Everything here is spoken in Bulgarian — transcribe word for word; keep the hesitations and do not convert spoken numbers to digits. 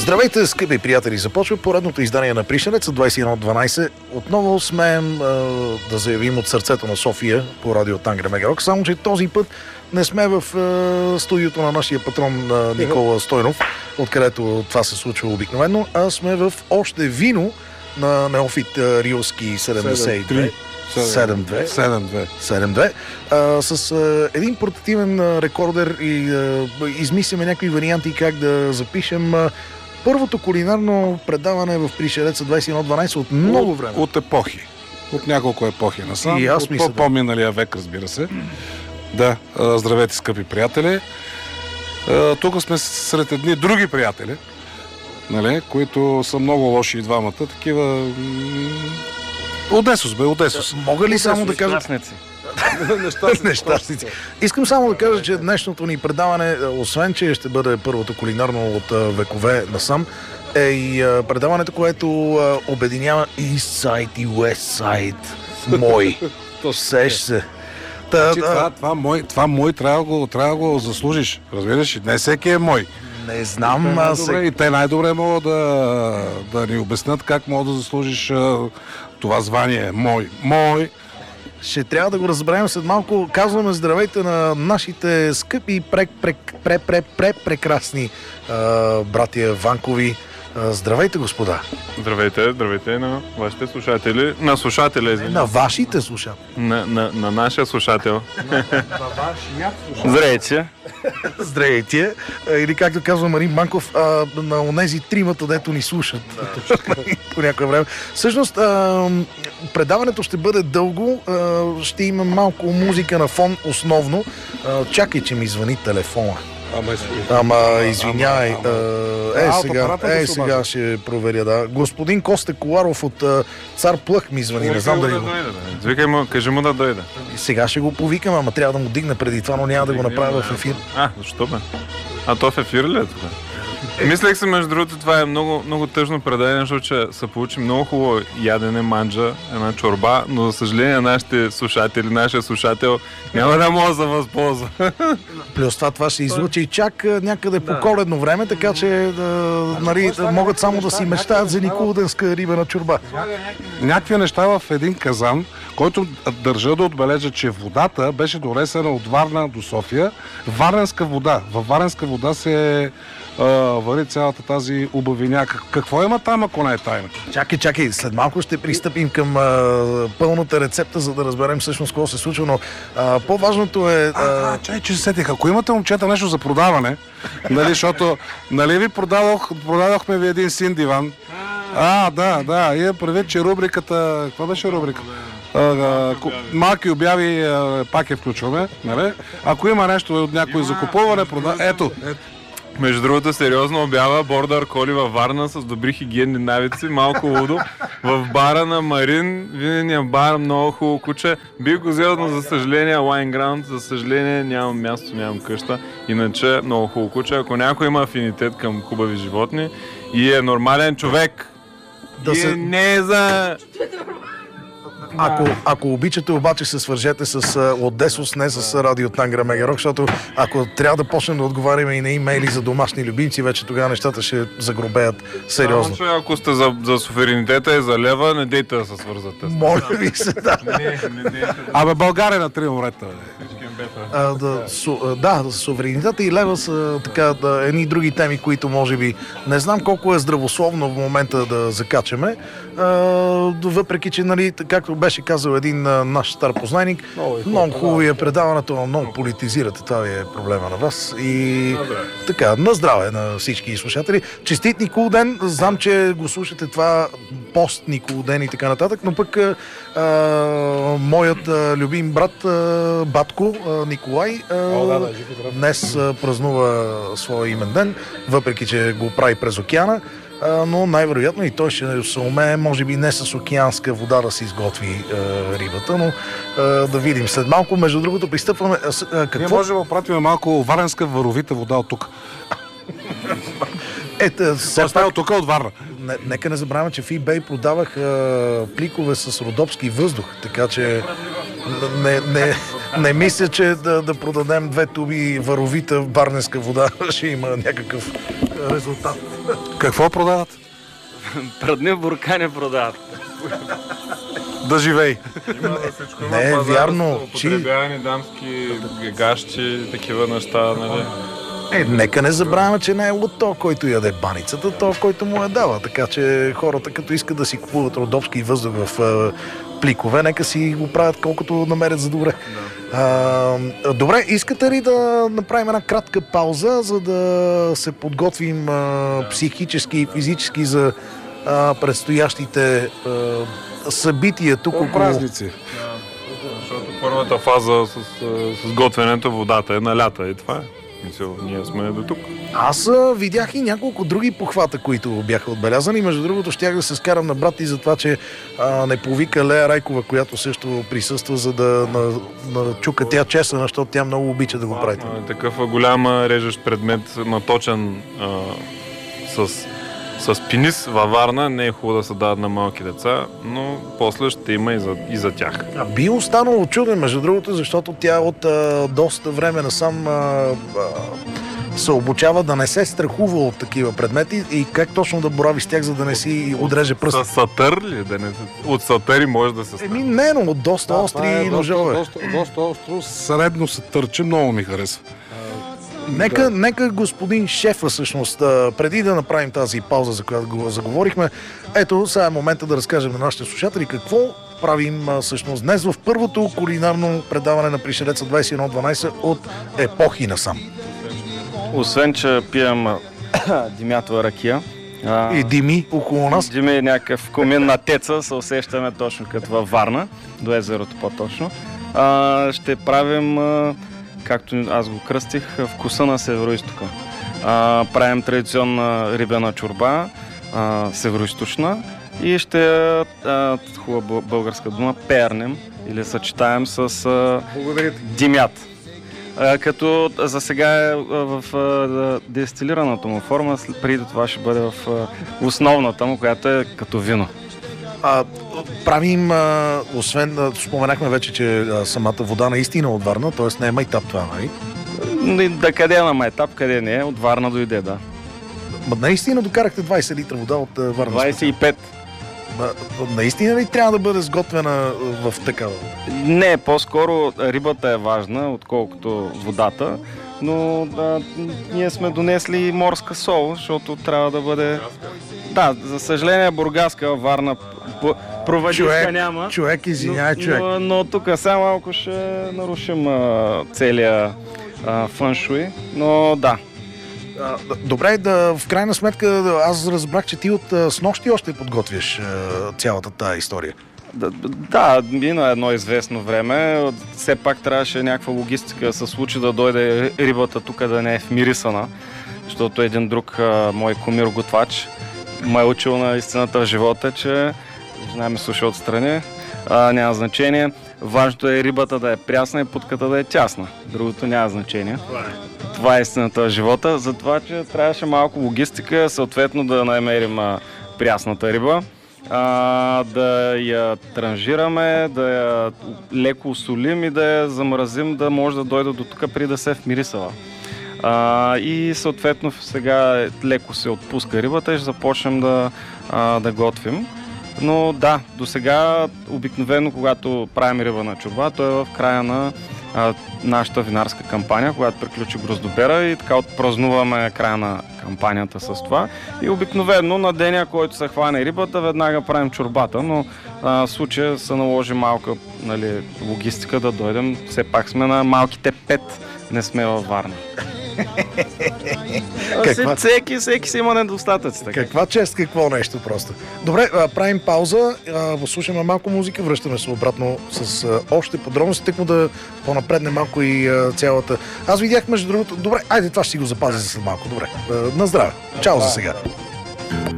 Здравейте, скъпи приятели! Започва поредното издание на Пришелец от двайсет и едно дванайсет. Отново смеем е, да заявим от сърцето на София по радио Тангра Мегарок, само че този път не сме в е, студиото на нашия патрон е, Никола Стойнов, откъдето това се случва обикновено, а сме в още вино на неофит е, Рилски седемдесет и две. седем-две. седем-две. С а, един портативен а, рекордер и а, измисляме някакви варианти как да запишем а, първото кулинарно предаване в Пришелеца двайсет и едно дванайсет от много от, време. От епохи. От няколко епохи насам. И аз от мисля, по-миналия век, разбира се. Да, а, здравейте, скъпи приятели. А, тук сме сред едни други приятели, нали, които са много лоши и двамата. Такива... Одесос, бе, Одесос. Мога ли само да кажа... Нещастници. Искам само да кажа, че днешното ни предаване, освен че ще бъде първото кулинарно от векове насам, е и предаването, което обединява East Side и West Side. Мой. Сеш се. Та, значи, това, това, мой, това мой трябва да го, трябва да го заслужиш. Разбираш ли? Не всеки е мой. Не знам. И те, се... и те най-добре могат да, да ни обяснят как мога да заслужиш а, това звание. Мой. Мой. Ще трябва да го разберем след малко. Казваме здравейте на нашите скъпи пре-пре-пре-пре-прекрасни братия Ванкови. А, здравейте, господа. Здравейте, здравейте на вашите слушатели. На слушателя, извинявам. На вашите слушатели. На, на, на нашия слушател. На вашия слушател. Здравейте. Здравейте. Или както казва Марин Банков, а, на онези тримата, дето ни слушат. По някое време. Всъщност, а, предаването ще бъде дълго. А, ще има малко музика на фон, основно. А, чакай, че ми звъни телефона. Ама, Ама извинявай. Е, сега, е, сега ще проверя, да. Господин Коста Коларов от Цар Плъх ми звъни. Не знам дали го... Звикай му, кажи му да дойде. Сега ще го повикам, ама трябва да му дигна преди това, но няма да го направя в ефир. А, защо бе? А то в ефир ли е това? Мислех се, между другото, това е много, много тъжно предаване, защото че се получи много хубаво ядене, манджа, една чорба, но за съжаление нашите слушатели, нашия слушател няма да може да възползва. Плюс това, това ще излучи и чак някъде по коледно време, така че да, нали, да могат само да си мечтаят за николденска рибена чорба. Някакви неща в един казан, който държа да отбележа, че водата беше донесена от Варна до София. Варненска вода. Във Варненска вода се Uh, вари цялата тази убавиня. Какво има там, ако не е тайна? Чакай, чакай, след малко ще пристъпим към uh, пълната рецепта, за да разберем всъщност какво се случва, но uh, по-важното е... Uh... А, чай, че се сетих. Ако имате, момчета, нещо за продаване, нали, защото, нали ви продадох, продадохме ви един син диван. А, да, да, и предвид, че рубриката... Каква беше рубриката? Uh, uh, малки обяви uh, пак я включваме, нали? Ако има нещо от някой закупуване, прода... Ето, ето. Между другото, сериозно обява Бордър Коли във Варна с добри хигиенни навици, малко лудо. В бара на Марин, винения бар, много хубаво куче. Бих го взел, но за съжаление, Лайнграунд, за съжаление нямам място, нямам къща. Иначе много хубаво куче. Ако някой има афинитет към хубави животни и е нормален човек, да и се... не е за... Ако, ако обичате, обаче се свържете с Одесос, не с радио Тангра Мегарок, защото ако трябва да почнем да отговаряме и на имейли за домашни любимци, вече тогава нещата ще загробеят сериозно. Само, че ако сте за, за суверенитета и за лева, не дейте да се свързате. Моля ви се, да. Не, не дейте. Абе, България на три морета. А, да, су, да, суверенитета и лева са така, да, едни други теми, които може би не знам колко е здравословно в момента да закачаме, а, въпреки че, нали, както беше казал един а, наш стар познайник, много, много хубаво е предаването, но много политизирате, това е проблема на вас и така, на здраве на всички слушатели. Честит Никол ден, знам, че го слушате това пост Никол ден и така нататък, но пък а, моят а, любим брат а, Батко а, Николай а, О, да, да, днес а, празнува своя имен ден, въпреки че го прави през океана, а, но най-вероятно и той ще се умее, може би не с океанска вода да се изготви а, рибата, но а, да видим след малко. Между другото пристъпваме... А, а, какво... Ние можем да опратим малко варенска варовита вода от тук. Ето, все пак... от тук от Варна. Не, нека не забравяме, че в eBay продавах а, пликове с родопски въздух, така че не, не, не мисля, че да, да продадем две туби варовита варненска вода ще има някакъв резултат. Какво продават? Прадни буркани продават. Да живей. Има за всичко. Не е вярно, че- Употребявани дамски гащи, такива неща, нали? Е, нека не забравяме, че не е от то, който яде баницата, то, който му я дава. Така че хората, като искат да си купуват родопски въздух в е, пликове, нека си го правят колкото намерят за добре. Да. А, добре, искате ли да направим една кратка пауза, за да се подготвим а, психически и физически за а, предстоящите а, събития тук около... Празници. Защото първата фаза с, с готвенето водата е на лята и това е. Мисъл, ние сме до тук. Аз а, видях и няколко други похвата, които бяха отбелязани. Между другото, щях да се скарам на брат и за това, че а, не повика Лея Райкова, която също присъства, за да на, на чука тя чесъна, защото тя много обича да го прави. А, такъв голям режещ предмет, наточен а, с, с пенис във Варна. Не е хубаво да се дават на малки деца, но после ще има и за, и за тях. А, би останало чуден, между другото, защото тя от а, доста време насам а, а, се обучава да не се страхува от такива предмети и как точно да борави с тях, за да не си отреже пръст. С сатър ли? Да не, от сатъри може да се стане. Еми не, но от доста Да, остри това е ножове. Доста, доста, доста остро, средно се търчи, много ми харесва. Нека, Да. нека господин шефа, всъщност, а, преди да направим тази пауза, за която го заговорихме, ето, сега е момента да разкажем на нашите слушатели какво правим а, всъщност днес в първото кулинарно предаване на Пришелеца двайсет и едно дванайсет от епохи насам. Освен, че пием а, димятова ракия. А, И дими около нас. Дими някакъв комин на теца, се усещаме точно като във Варна, до езерото по-точно. А, ще правим, а, както аз го кръстих, вкуса на Североизтока. А, правим традиционна рибена чорба, а, североизточна, и ще, а, хубава българска дума, пернем или съчетаем с а, Благодаря ти. димят. А, като за сега е в а, дестилираната му форма, след- преди това ще бъде в а, основната му, която е като вино. А, правим, а, освен, а, споменахме вече, че а, самата вода наистина е от Варна, т.е. не е майтап това, нали? И да къде е на майтап, къде не е, от Варна дойде, да. Ма наистина докарахте двайсет литра вода от а, Варна. двайсет и пет. Ма, наистина ли трябва да бъде сготвена а, в такава? Не, по-скоро рибата е важна, отколкото водата, но да, ние сме донесли и морска сол, защото трябва да бъде... Да, за съжаление Бургаска, Варна, п- провадичка Човек, няма. човек, извинявай, но, човек. Но, но тук сега малко ще нарушим а, целия а, фъншуй, но да. А, д- добре, да, в крайна сметка, да, аз разбрах, че ти от а, снощи още подготвяш а, цялата тая история. Да, да, мина едно известно време. Все пак трябваше някаква логистика да се случи да дойде рибата тук да не е вмирисана, защото един друг а, мой кумир готвач ме е учил на истината в живота, че жена ми слуша отстрани, а, няма значение. Важното е рибата да е прясна и путката да е тясна. Другото няма значение. Това е истината в живота, затова, че трябваше малко логистика, съответно да намерим а, прясната риба, а, да я транжираме, да я леко осолим и да я замразим, да може да дойде до тук при да се вмирисала. А, и съответно сега леко се отпуска рибата и ще започнем да, а, да готвим. Но да, до сега обикновено, когато правим риба на чорба, то е в края на а, нашата винарска кампания, когато приключи Гроздобера, и така отпразнуваме края на кампанията с това. И обикновено на деня, който се хване рибата, веднага правим чорбата, но а, в случая се наложи малка, нали, логистика да дойдем. Все пак сме на малките пет, не сме във Варна. Каква- Всеки, всеки си има недостатъци. Така. Каква чест, какво нещо просто. Добре, а, правим пауза, а, слушаме малко музика, връщаме се обратно с а, още подробности, тъкмо да по-напредне малко и а, цялата... Аз видях между другото... Добре, айде, това ще си го запазя за след малко. Добре, а, на здраве. Чао за сега.